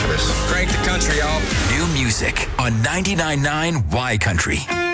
Travis. Crank the country, y'all. New music on 99.9 Y Country.